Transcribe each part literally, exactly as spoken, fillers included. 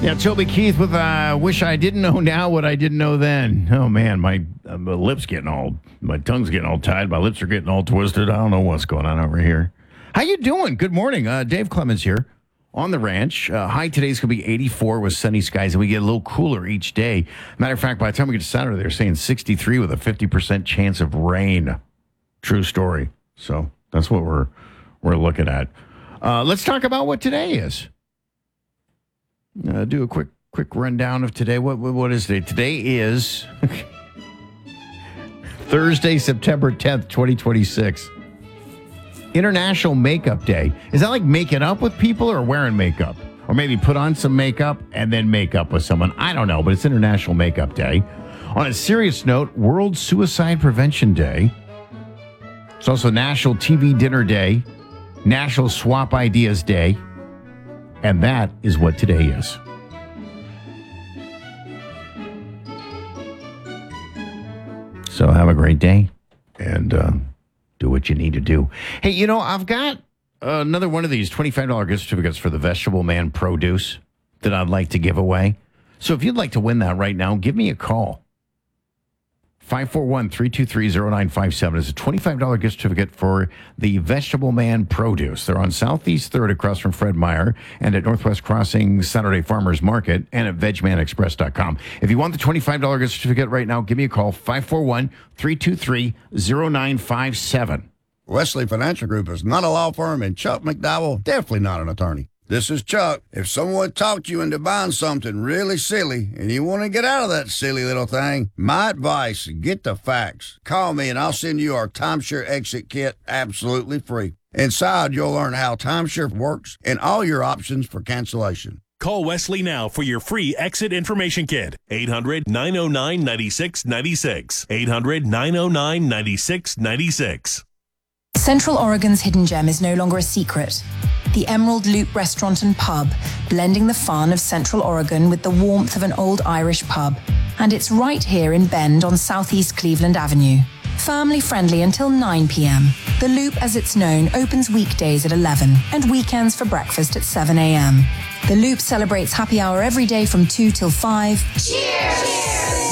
Yeah, Toby Keith with uh, Wish I Didn't Know Now What I Didn't Know Then. Oh, man, my, uh, my lips getting all, my tongue's getting all tied. My lips are getting all twisted. I don't know what's going on over here. How you doing? Good morning. Uh, Dave Clemens here on the ranch. Uh, high today's going to be eighty-four with sunny skies, and we get a little cooler each day. Matter of fact, by the time we get to Saturday, they're saying sixty-three with a fifty percent chance of rain. True story. So that's what we're we're looking at. Uh, let's talk about what today is. Uh, do a quick quick rundown of today. What what, what is today? Today is Thursday, September tenth, twenty twenty-six. International Makeup Day. Is that like making up with people or wearing makeup? Or maybe put on some makeup and then make up with someone? I don't know, but it's International Makeup Day. On a serious note, World Suicide Prevention Day. It's also National T V Dinner Day, National Swap Ideas Day, and that is what today is. So have a great day, and uh, do what you need to do. Hey, you know, I've got another one of these twenty-five dollars gift certificates for the Vegetable Man Produce that I'd like to give away. So if you'd like to win that right now, give me a call. five four one, three two three, zero nine five seven is a twenty-five dollars gift certificate for the Vegetable Man Produce. They're on Southeast third across from Fred Meyer and at Northwest Crossing Saturday Farmers Market and at veg man express dot com. If you want the twenty-five dollars gift certificate right now, give me a call, five four one, three two three, zero nine five seven. Wesley Financial Group is not a law firm, and Chuck McDowell definitely not an attorney. This is Chuck. If someone talked you into buying something really silly and you want to get out of that silly little thing, my advice, get the facts. Call me and I'll send you our timeshare exit kit absolutely free. Inside, you'll learn how timeshare works and all your options for cancellation. Call Wesley now for your free exit information kit. eight hundred, nine oh nine, nine six nine six. eight hundred, nine oh nine, nine six nine six. Central Oregon's hidden gem is no longer a secret. The Emerald Loop Restaurant and Pub, blending the fun of Central Oregon with the warmth of an old Irish pub. And it's right here in Bend on Southeast Cleveland Avenue. Family friendly until nine p.m. The Loop, as it's known, opens weekdays at eleven and weekends for breakfast at seven a.m. The Loop celebrates happy hour every day from two till five. Cheers!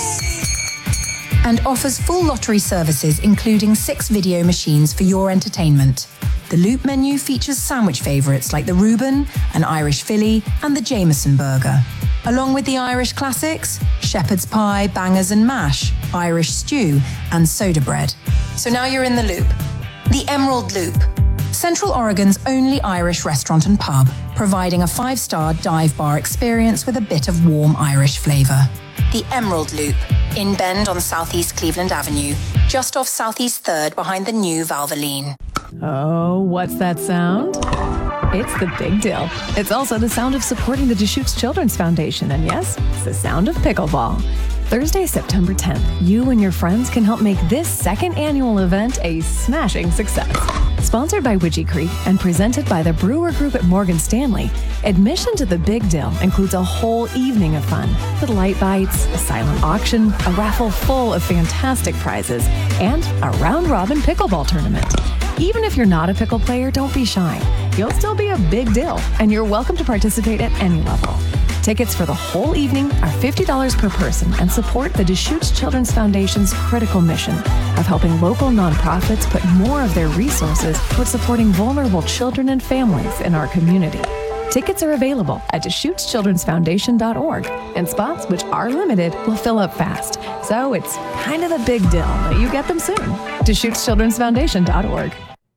And offers full lottery services, including six video machines for your entertainment. The Loop menu features sandwich favorites like the Reuben, an Irish Philly, and the Jameson burger. Along with the Irish classics, shepherd's pie, bangers and mash, Irish stew, and soda bread. So now you're in the Loop. The Emerald Loop, Central Oregon's only Irish restaurant and pub, providing a five-star dive bar experience with a bit of warm Irish flavor. The Emerald Loop, in Bend on Southeast Cleveland Avenue, just off Southeast third behind the new Valvoline. Oh, what's that sound? It's the Big Deal. It's also the sound of supporting the Deschutes Children's Foundation. And yes, it's the sound of pickleball. Thursday, September tenth, you and your friends can help make this second annual event a smashing success. Sponsored by Widgie Creek and presented by the Brewer Group at Morgan Stanley, admission to the Big Deal includes a whole evening of fun with light bites, a silent auction, a raffle full of fantastic prizes, and a round-robin pickleball tournament. Even if you're not a pickle player, don't be shy. You'll still be a big deal, and you're welcome to participate at any level. Tickets for the whole evening are fifty dollars per person and support the Deschutes Children's Foundation's critical mission of helping local nonprofits put more of their resources towards supporting vulnerable children and families in our community. Tickets are available at Deschutes Children's Foundation dot org, and spots, which are limited, will fill up fast. So it's kind of a big deal that you get them soon. Deschutes Children's Foundation dot org.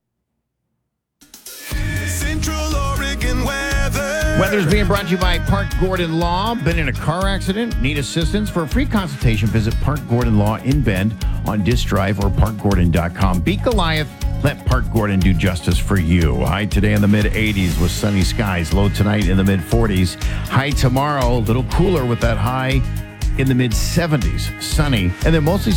Weather's being brought to you by Park Gordon Law. Been in a car accident? Need assistance? For a free consultation, visit Park Gordon Law in Bend on Disk Drive or park gordon dot com. Beat Goliath. Let Park Gordon do justice for you. High today in the mid eighties with sunny skies. Low tonight in the mid forties. High tomorrow, a little cooler with that high in the mid seventies. Sunny. And then mostly